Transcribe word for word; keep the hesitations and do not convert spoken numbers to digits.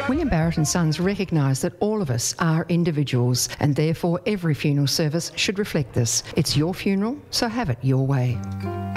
William Barrett and Sons recognise that all of us are individuals and therefore every funeral service should reflect this. It's your funeral, so have it your way.